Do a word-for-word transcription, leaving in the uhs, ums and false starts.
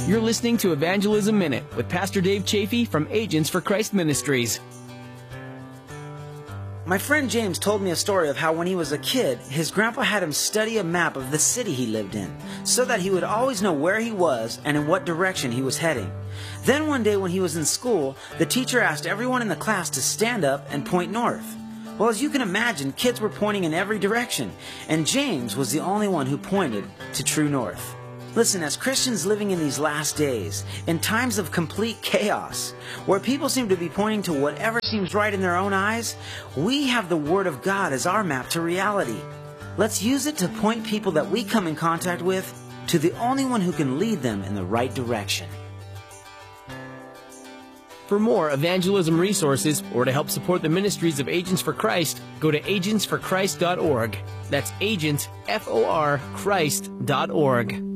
You're listening to Evangelism Minute with Pastor Dave Chafee from Agents for Christ Ministries. My friend James told me a story of how when he was a kid, his grandpa had him study a map of the city he lived in, so that he would always know where he was and in what direction he was heading. Then one day when he was in school, the teacher asked everyone in the class to stand up and point north. Well, as you can imagine, kids were pointing in every direction, and James was the only one who pointed to true north. Listen, as Christians living in these last days, in times of complete chaos, where people seem to be pointing to whatever seems right in their own eyes, we have the Word of God as our map to reality. Let's use it to point people that we come in contact with to the only one who can lead them in the right direction. For more evangelism resources or to help support the ministries of Agents for Christ, go to agents for christ dot org. That's agents, F O R, Christ dot org.